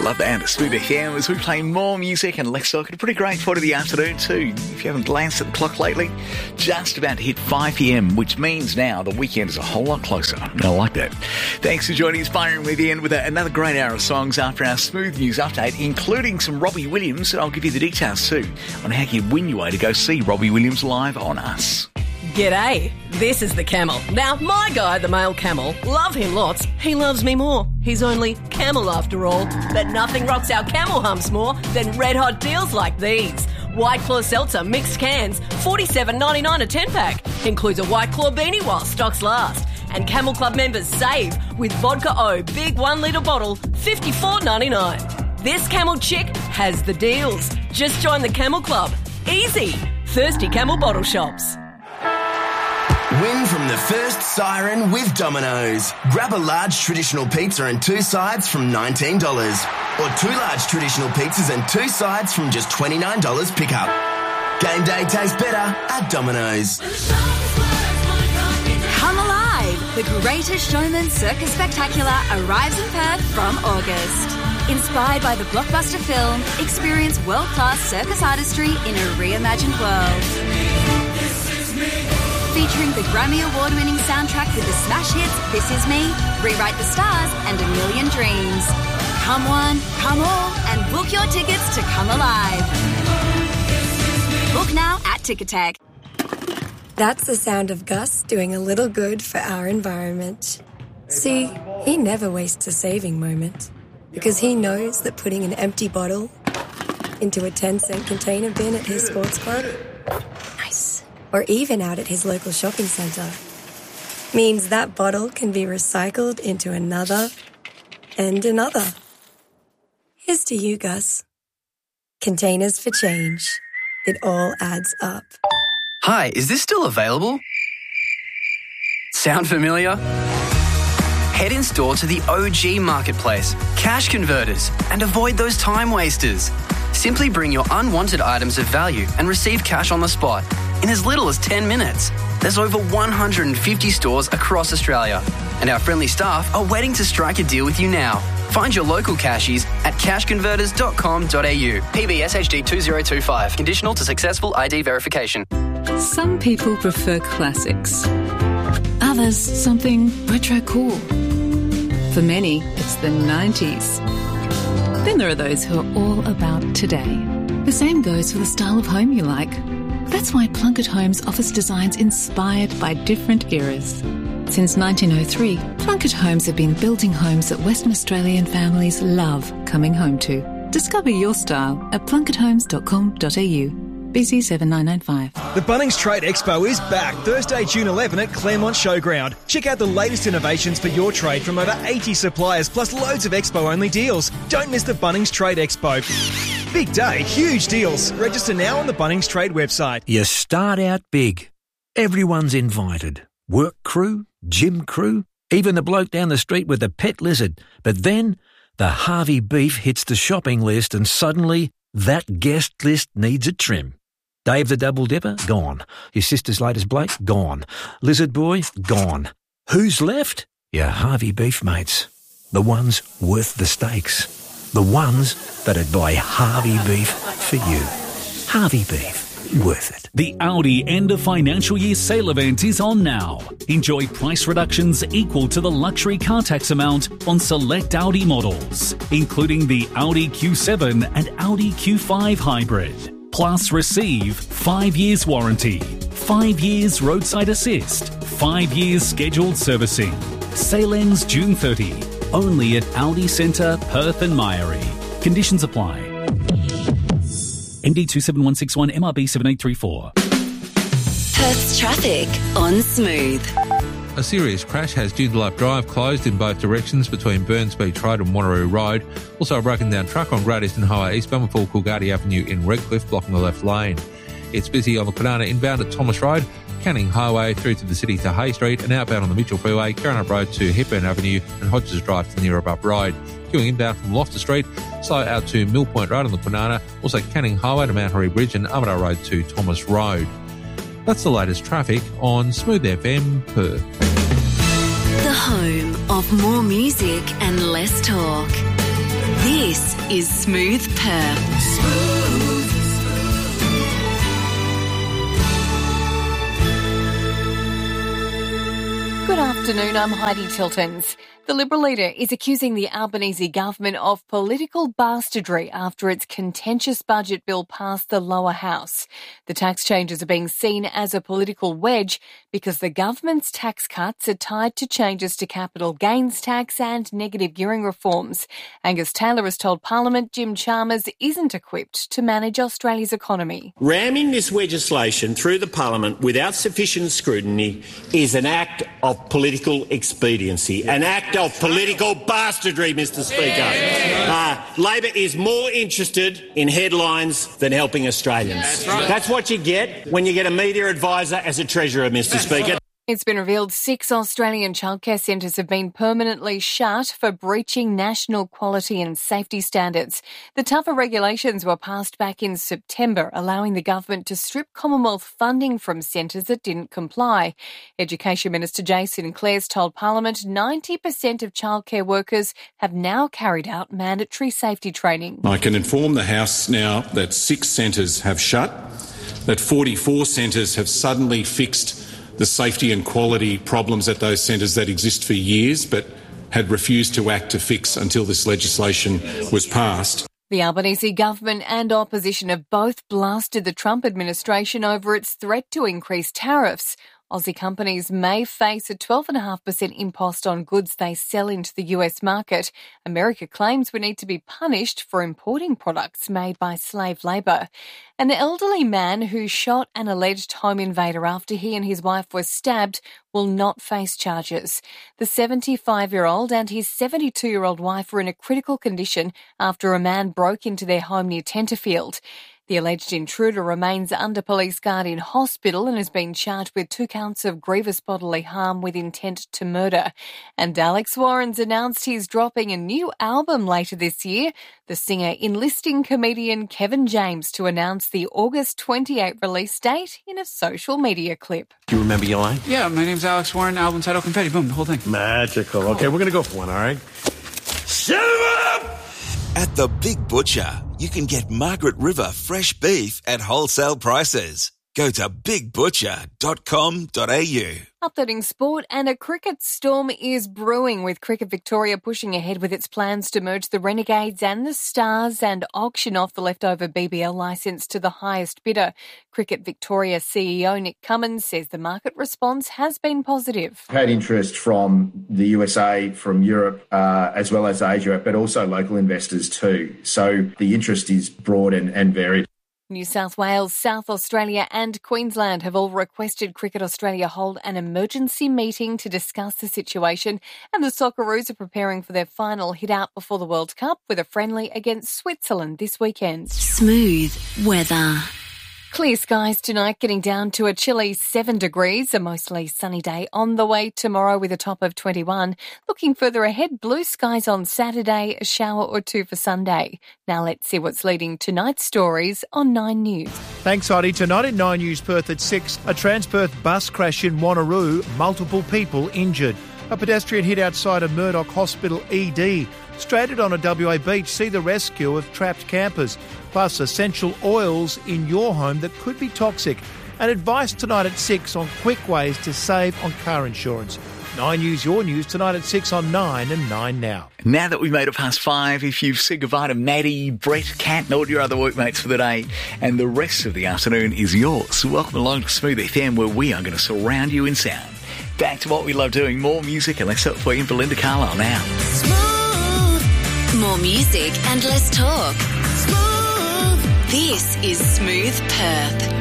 Love that. Smooth FM as we play more music and less talk at a pretty great point of the afternoon too. If you haven't glanced at the clock lately, just about to hit 5 p.m, which means now the weekend is a whole lot closer. I like that. Thanks for joining us, Byron, with the end with another great hour of songs after our Smooth News update, including some Robbie Williams, and I'll give you the details too on how you win your way to go see Robbie Williams live on Us. G'day, this is the Camel. Now, my guy, the male camel, love him lots. He loves me more. He's only camel after all. But nothing rocks our camel humps more than red hot deals like these. White Claw Seltzer mixed cans, $47.99 a 10-pack. Includes a White Claw beanie while stocks last. And Camel Club members save with Vodka O big 1 litre bottle, $54.99. This camel chick has the deals. Just join the Camel Club. Easy. Thirsty Camel bottle shops. Win from the first siren with Domino's. Grab a large traditional pizza and 2 sides from $19. Or 2 large traditional pizzas and 2 sides from just $29 pickup. Game day tastes better at Domino's. Come alive! The Greatest Showman Circus Spectacular arrives in Perth from August. Inspired by the blockbuster film, experience world-class circus artistry in a reimagined world. Featuring the Grammy Award-winning soundtrack with the smash hits This Is Me, Rewrite the Stars and A Million Dreams. Come one, come all, and book your tickets to Come Alive. Book now at Ticketek. That's the sound of Gus doing a little good for our environment. See, he never wastes a saving moment because he knows that putting an empty bottle into a 10-cent container bin at his sports club, nice, or even out at his local shopping centre, means that bottle can be recycled into another and another. Here's to you, Gus. Containers for change. It all adds up. Hi, is this still available? Sound familiar? Head in store to the OG Marketplace, Cash Converters, and avoid those time wasters. Simply bring your unwanted items of value and receive cash on the spot in as little as 10 minutes. There's over 150 stores across Australia, and our friendly staff are waiting to strike a deal with you now. Find your local cashies at cashconverters.com.au. PBS HD 2025. Conditional to successful ID verification. Some people prefer classics. Others, something retro cool. For many, it's the 90s. Then there are those who are all about today. The same goes for the style of home you like. That's why Plunkett Homes offers designs inspired by different eras. Since 1903, Plunkett Homes have been building homes that Western Australian families love coming home to. Discover your style at plunketthomes.com.au. BC 7995. The Bunnings Trade Expo is back Thursday, June 11 at Claremont Showground. Check out the latest innovations for your trade from over 80 suppliers, plus loads of Expo-only deals. Don't miss the Bunnings Trade Expo. Big day, huge deals. Register now on the Bunnings Trade website. You start out big. Everyone's invited. Work crew, gym crew, even the bloke down the street with the pet lizard. But then the Harvey beef hits the shopping list and suddenly that guest list needs a trim. Dave the Double Dipper, gone. His sister's latest Blake, gone. Lizard Boy, gone. Who's left? Your Harvey beef mates. The ones worth the stakes. The ones that'd buy Harvey beef for you. Harvey beef. Worth it. The Audi end of financial year sale event is on now. Enjoy price reductions equal to the luxury car tax amount on select Audi models, including the Audi Q7 and Audi Q5 Hybrid. Plus receive 5 years warranty, 5 years roadside assist, 5 years scheduled servicing. Sale ends June 30. Only at Audi Centre, Perth and Myery. Conditions apply. MD 27161 MRB 7834. Perth's traffic on Smooth. A serious crash has Joondalup Drive closed in both directions between Burns Beach Road and Wanneroo Road. Also a broken down truck on Great Eastern Highway eastbound before Coolgardie Avenue in Redcliffe blocking the left lane. It's busy on the Kwinana inbound at Thomas Road, Canning Highway through to the city to Hay Street, and outbound on the Mitchell Freeway, Carrinup Road to Hepburn Avenue and Hodges Drive to Neerabup Road. Queuing inbound from Loftus Street, slow out to Mill Point Road on the Kwinana, also Canning Highway to Mount Horry Bridge and Armadale Road to Thomas Road. That's the latest traffic on Smooth FM Perth. The home of more music and less talk. This This is Smooth Perth. Good afternoon, I'm Heidi Tiltons. The Liberal leader is accusing the Albanese government of political bastardry after its contentious budget bill passed the lower house. The tax changes are being seen as a political wedge because the government's tax cuts are tied to changes to capital gains tax and negative gearing reforms. Angus Taylor has told Parliament Jim Chalmers isn't equipped to manage Australia's economy. Ramming this legislation through the Parliament without sufficient scrutiny is an act of political expediency, an act of political bastardry, Mr. Speaker. Labor is more interested in headlines than helping Australians. That's what you get when you get a media advisor as a treasurer, Mr. Speaker. It's been revealed 6 Australian childcare centres have been permanently shut for breaching national quality and safety standards. The tougher regulations were passed back in September, allowing the government to strip Commonwealth funding from centres that didn't comply. Education Minister Jason Clares told Parliament 90% of childcare workers have now carried out mandatory safety training. I can inform the House now that 6 centres have shut, that 44 centres have suddenly fixed the safety and quality problems at those centres that exist for years but had refused to act to fix until this legislation was passed. The Albanese government and opposition have both blasted the Trump administration over its threat to increase tariffs. Aussie companies may face a 12.5% impost on goods they sell into the US market. America claims we need to be punished for importing products made by slave labour. And the elderly man who shot an alleged home invader after he and his wife were stabbed will not face charges. The 75-year-old and his 72-year-old wife were in a critical condition after a man broke into their home near Tenterfield. The alleged intruder remains under police guard in hospital and has been charged with 2 counts of grievous bodily harm with intent to murder. And Alex Warren's announced he's dropping a new album later this year, the singer enlisting comedian Kevin James to announce the August 28 release date in a social media clip. Do you remember your line? Yeah, my name's Alex Warren, album title Confetti, boom, the whole thing. Magical. Okay, we're going to go for one, all right? Shut him up! At the Big Butcher, you can get Margaret River fresh beef at wholesale prices. Go to bigbutcher.com.au. Updating sport, and a cricket storm is brewing, with Cricket Victoria pushing ahead with its plans to merge the Renegades and the Stars and auction off the leftover BBL licence to the highest bidder. Cricket Victoria CEO Nick Cummins says the market response has been positive. Had interest from the USA, from Europe, as well as Asia, but also local investors too. So the interest is broad and varied. New South Wales, South Australia and Queensland have all requested Cricket Australia hold an emergency meeting to discuss the situation, and the Socceroos are preparing for their final hit out before the World Cup with a friendly against Switzerland this weekend. Smooth weather. Clear skies tonight, getting down to a chilly 7 degrees, a mostly sunny day on the way tomorrow with a top of 21. Looking further ahead, blue skies on Saturday, a shower or 2 for Sunday. Now let's see what's leading tonight's stories on 9 News. Thanks, Heidi. Tonight at 9 News Perth at 6, a Transperth bus crash in Wanneroo, multiple people injured. A pedestrian hit outside a Murdoch Hospital ED. Stranded on a WA beach, see the rescue of trapped campers. Plus essential oils in your home that could be toxic. And advice tonight at 6 on quick ways to save on car insurance. 9 News, your news tonight at 6 on 9 and 9 Now. Now that we've made it past 5, if you've said goodbye to Maddie, Brett, Kat and all your other workmates for the day, and the rest of the afternoon is yours, welcome along to Smooth FM, where we are going to surround you in sound. Back to what we love doing, more music and less talk for you, Belinda Carlisle now. Smooth. More music and less talk. Smooth. This is Smooth Perth.